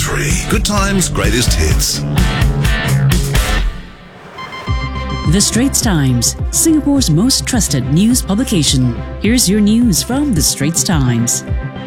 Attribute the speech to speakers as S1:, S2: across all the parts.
S1: 91.3. Good times, greatest hits.
S2: The Straits Times, Singapore's most trusted news publication. Here's your news from The Straits Times.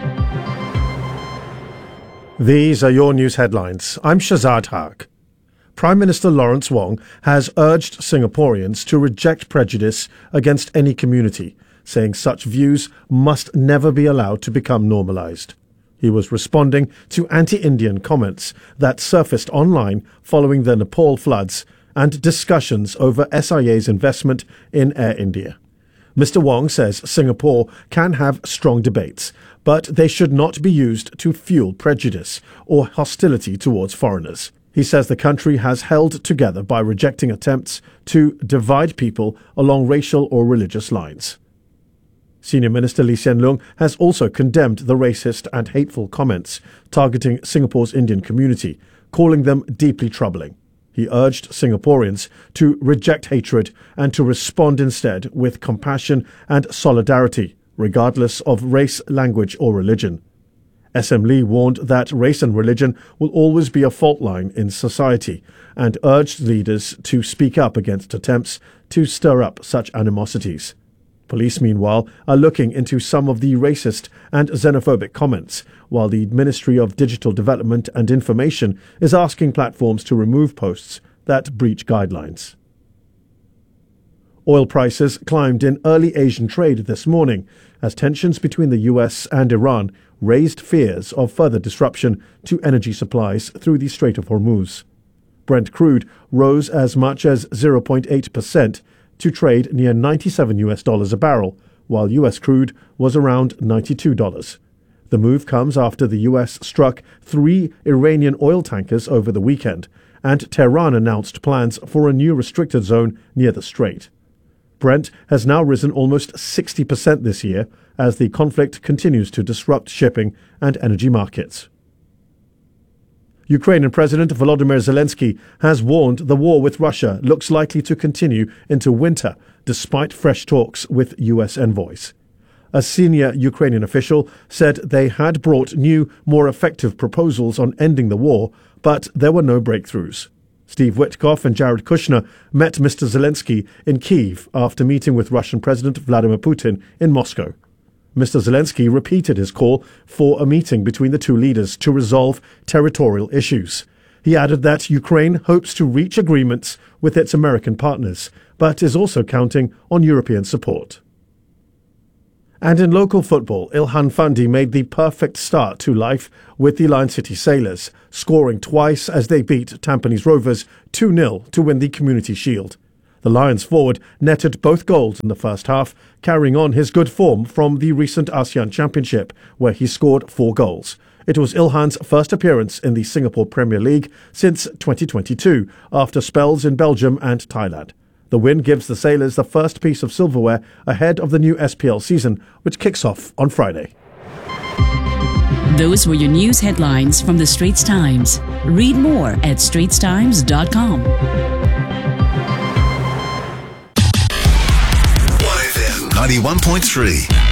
S3: These are your news headlines. I'm Shazad Haq. Prime Minister Lawrence Wong has urged Singaporeans to reject prejudice against any community, saying such views must never be allowed to become normalised. He was responding to anti-Indian comments that surfaced online following the Nepal floods and discussions over SIA's investment in Air India. Mr. Wong says Singapore can have strong debates, but they should not be used to fuel prejudice or hostility towards foreigners. He says the country has held together by rejecting attempts to divide people along racial or religious lines. Senior Minister Lee Hsien Loong has also condemned the racist and hateful comments targeting Singapore's Indian community, calling them deeply troubling. He urged Singaporeans to reject hatred and to respond instead with compassion and solidarity, regardless of race, language or religion. SM Lee warned that race and religion will always be a fault line in society and urged leaders to speak up against attempts to stir up such animosities. Police, meanwhile, are looking into some of the racist and xenophobic comments, while the Ministry of Digital Development and Information is asking platforms to remove posts that breach guidelines. Oil prices climbed in early Asian trade this morning as tensions between the US and Iran raised fears of further disruption to energy supplies through the Strait of Hormuz. Brent crude rose as much as 0.8% to trade near $97 a barrel, while US crude was around $92. The move comes after the US struck 3 Iranian oil tankers over the weekend, and Tehran announced plans for a new restricted zone near the strait. Brent has now risen almost 60% this year as the conflict continues to disrupt shipping and energy markets. Ukrainian President Volodymyr Zelensky has warned the war with Russia looks likely to continue into winter, despite fresh talks with US envoys. A senior Ukrainian official said they had brought new, more effective proposals on ending the war, but there were no breakthroughs. Steve Witkoff and Jared Kushner met Mr. Zelensky in Kyiv after meeting with Russian President Vladimir Putin in Moscow. Mr. Zelensky repeated his call for a meeting between the two leaders to resolve territorial issues. He added that Ukraine hopes to reach agreements with its American partners, but is also counting on European support. And in local football, Ilhan Fandi made the perfect start to life with the Lion City Sailors, scoring twice as they beat Tampines Rovers 2-0 to win the Community Shield. The Lions forward netted both goals in the first half, carrying on his good form from the recent ASEAN Championship, where he scored 4 goals. It was Ilhan's first appearance in the Singapore Premier League since 2022, after spells in Belgium and Thailand. The win gives the Sailors the first piece of silverware ahead of the new SPL season, which kicks off on Friday.
S2: Those were your news headlines from The Straits Times. Read more at straitstimes.com.
S1: 91.3.